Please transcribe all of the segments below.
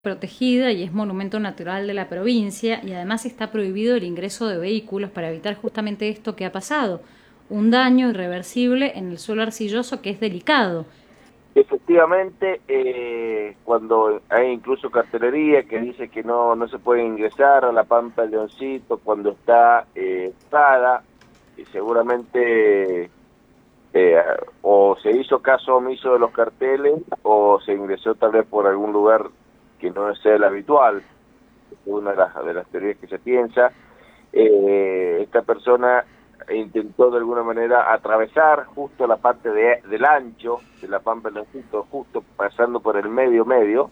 protegida y es monumento natural de la provincia, y además está prohibido el ingreso de vehículos para evitar justamente esto que ha pasado, un daño irreversible en el suelo arcilloso que es delicado. Efectivamente, cuando hay incluso cartelería que dice que no se puede ingresar a la Pampa del Leoncito cuando está cerrada, y seguramente o se hizo caso omiso de los carteles o se ingresó tal vez por algún lugar que no sea el habitual, es una de las teorías que se piensa. Esta persona intentó de alguna manera atravesar justo la parte del ancho de la Pampa del Leoncito, justo pasando por el medio,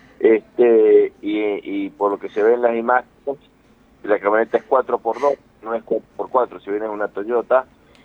y por lo que se ve en las imágenes, la camioneta es 4x2, no es 4x4, si bien es una Toyota.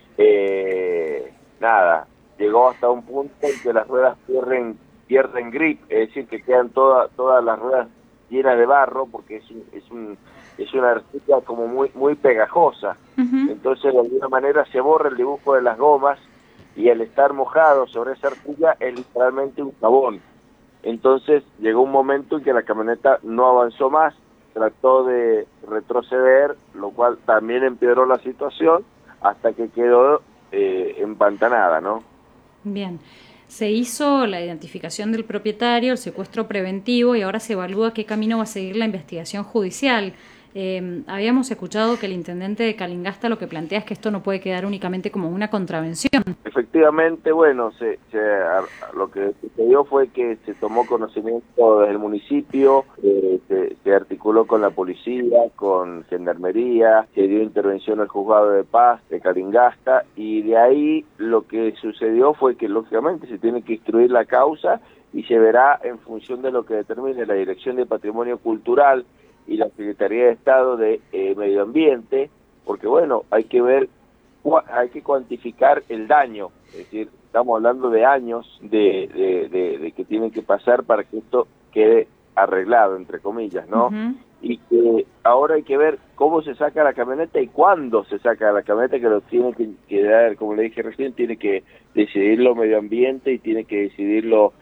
Nada, llegó hasta un punto en que las ruedas pierden grip, es decir, que quedan todas las ruedas llenas de barro, porque es una arcilla como muy pegajosa. Entonces de alguna manera se borra el dibujo de las gomas y al estar mojado sobre esa arcilla es literalmente un jabón. Entonces llegó un momento en que la camioneta no avanzó más, trató de retroceder, lo cual también empeoró la situación hasta que quedó empantanada, ¿no? Bien, se hizo la identificación del propietario, el secuestro preventivo y ahora se evalúa qué camino va a seguir la investigación judicial. Habíamos escuchado que el intendente de Calingasta lo que plantea es que esto no puede quedar únicamente como una contravención. Efectivamente, bueno, lo que sucedió fue que se tomó conocimiento desde el municipio, se articuló con la policía, con gendarmería, se dio intervención al juzgado de paz de Calingasta, y de ahí lo que sucedió fue que lógicamente se tiene que instruir la causa y se verá en función de lo que determine la Dirección de Patrimonio Cultural y la Secretaría de Estado de Medio Ambiente, porque bueno, hay que cuantificar el daño, es decir, estamos hablando de años de que tienen que pasar para que esto quede arreglado, entre comillas, ¿no? Y que ahora hay que ver cómo se saca la camioneta y cuándo se saca la camioneta, que lo tiene que dar, como le dije recién, tiene que decidirlo Medio Ambiente y tiene que decidirlo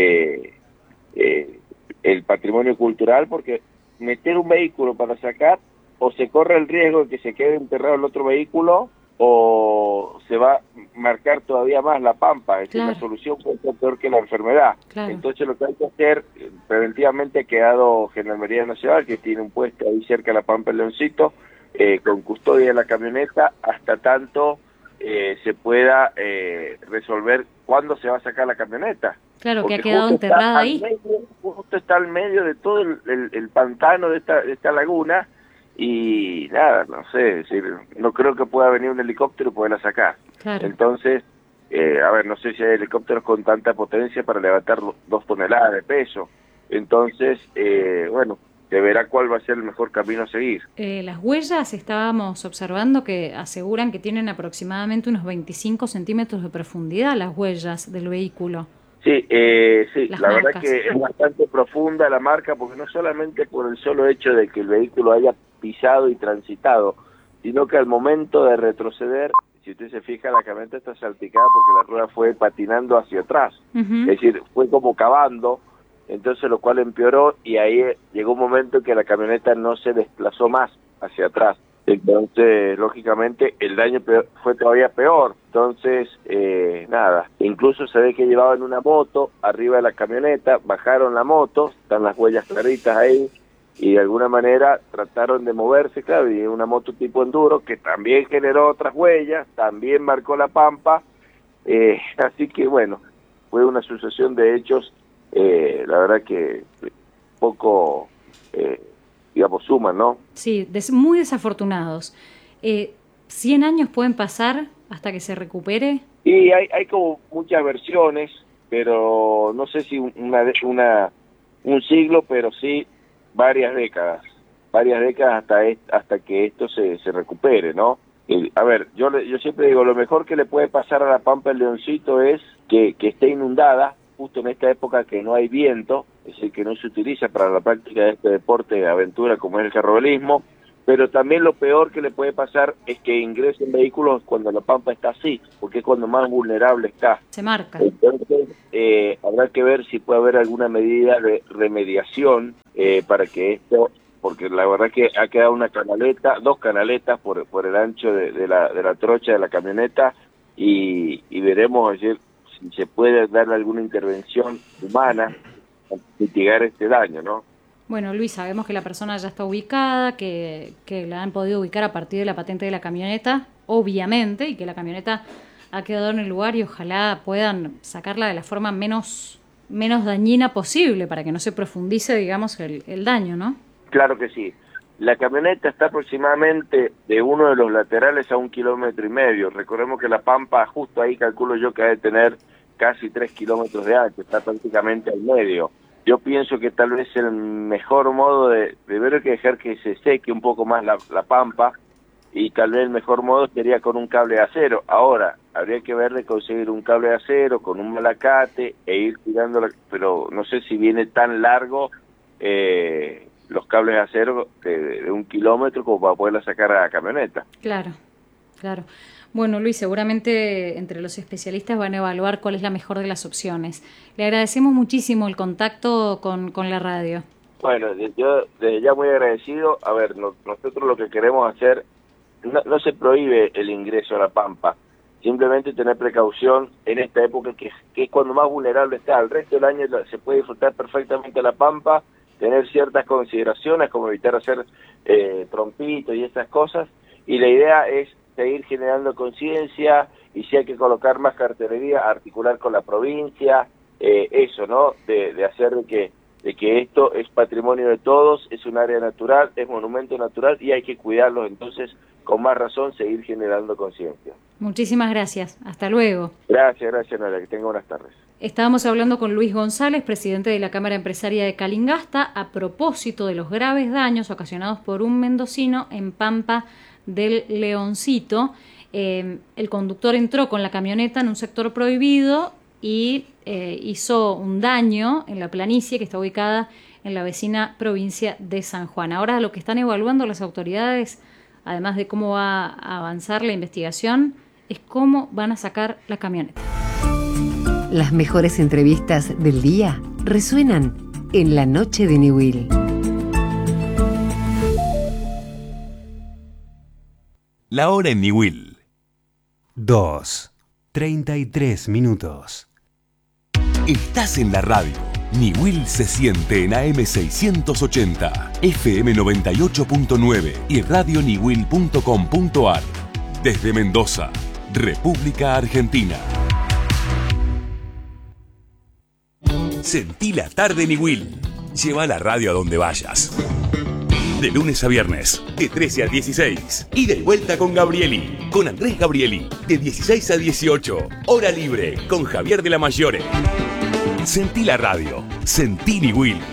el patrimonio cultural, porque meter un vehículo para sacar, o se corre el riesgo de que se quede enterrado el otro vehículo, o se va a marcar todavía más la pampa, es decir, Claro. la solución puede ser peor que la enfermedad. Claro. Entonces lo que hay que hacer, preventivamente ha quedado Gendarmería Nacional, que tiene un puesto ahí cerca de la Pampa del Leoncito, con custodia de la camioneta, hasta tanto se pueda resolver cuándo se va a sacar la camioneta. Claro, que Porque ha quedado enterrada ahí. justo está al medio de todo el pantano de esta laguna, y nada, no sé, es decir, no creo que pueda venir un helicóptero y poderla sacar. Claro. Entonces, a ver, no sé si hay helicópteros con tanta potencia para levantar 2 toneladas de peso. Entonces, bueno, se verá cuál va a ser el mejor camino a seguir. Las huellas estábamos observando que aseguran que tienen aproximadamente unos 25 centímetros de profundidad las huellas del vehículo. Sí, sí, Las la verdad marcas. que es bastante profunda la marca, porque no solamente por el solo hecho de que el vehículo haya pisado y transitado, sino que al momento de retroceder, si usted se fija, la camioneta está salpicada porque la rueda fue patinando hacia atrás, es decir, fue como cavando, entonces lo cual empeoró, y ahí llegó un momento en que la camioneta no se desplazó más hacia atrás. Entonces, lógicamente, el daño fue todavía peor. Entonces, nada, incluso se ve que llevaban una moto arriba de la camioneta, bajaron la moto, están las huellas claritas ahí, y de alguna manera trataron de moverse, claro, y una moto tipo enduro que también generó otras huellas, también marcó la pampa, así que bueno, fue una sucesión de hechos, la verdad que poco... digamos, suman, ¿no? Sí, muy desafortunados. 100 años pueden pasar hasta que se recupere. Y hay como muchas versiones, pero no sé si un siglo, pero sí varias décadas hasta que esto se recupere, ¿no? A ver, yo siempre digo, lo mejor que le puede pasar a la Pampa del Leoncito es que esté inundada, justo en esta época que no hay viento, es decir, que no se utiliza para la práctica de este deporte de aventura como es el carrobelismo, pero también lo peor que le puede pasar es que ingresen vehículos cuando la pampa está así, porque es cuando más vulnerable está. Se marca. Entonces, habrá que ver si puede haber alguna medida de remediación para que esto, porque la verdad que ha quedado una canaleta, 2 canaletas por el ancho de la trocha de la camioneta, y veremos ayer si se puede dar alguna intervención humana para mitigar este daño, ¿no? Bueno, Luis, sabemos que la persona ya está ubicada, que la han podido ubicar a partir de la patente de la camioneta, obviamente, y que la camioneta ha quedado en el lugar y ojalá puedan sacarla de la forma menos dañina posible para que no se profundice, digamos, el daño, ¿no? Claro que sí. La camioneta está aproximadamente de uno de los laterales a 1,5 kilómetros. Recordemos que la pampa justo ahí calculo yo que ha de tener casi 3 kilómetros de ancho, está prácticamente al medio. Yo pienso que tal vez el mejor modo de ver es que dejar que se seque un poco más la pampa, y tal vez el mejor modo sería con un cable de acero. Ahora, habría que ver de conseguir un cable de acero con un malacate e ir tirando, pero no sé si viene tan largo los cables de acero de 1 kilómetro como para poderla sacar a la camioneta. Claro. Bueno, Luis, seguramente entre los especialistas van a evaluar cuál es la mejor de las opciones. Le agradecemos muchísimo el contacto con la radio. Bueno, yo desde ya muy agradecido. A ver, nosotros lo que queremos hacer, no se prohíbe el ingreso a la pampa, simplemente tener precaución en esta época que es cuando más vulnerable está. El resto del año se puede disfrutar perfectamente la pampa, tener ciertas consideraciones como evitar hacer trompitos y esas cosas, y la idea es seguir generando conciencia, y si hay que colocar más cartelería, articular con la provincia, eso, ¿no? De hacer de que esto es patrimonio de todos, es un área natural, es monumento natural y hay que cuidarlo. Entonces, con más razón, seguir generando conciencia. Muchísimas gracias. Hasta luego. Gracias, Noelia. Que tenga buenas tardes. Estábamos hablando con Luis González, presidente de la Cámara Empresaria de Calingasta, a propósito de los graves daños ocasionados por un mendocino en Pampa del Leoncito. El conductor entró con la camioneta en un sector prohibido y hizo un daño en la planicie que está ubicada en la vecina provincia de San Juan. Ahora lo que están evaluando las autoridades, además de cómo va a avanzar la investigación, es cómo van a sacar la camioneta. Las mejores entrevistas del día resuenan en la noche de Niwil. La hora en Niwil. 2:33. Estás en la radio. Niwil se siente en AM 680, FM 98.9 y radioniwil.com.ar. Desde Mendoza, República Argentina. Sentí la tarde Niwil. Lleva la radio a donde vayas. De lunes a viernes, de 13 a 16. Ida y vuelta con Gabrieli, con Andrés Gabrieli, de 16 a 18. Hora libre, con Javier de la Mayore. Sentí la radio. Sentí Niwil.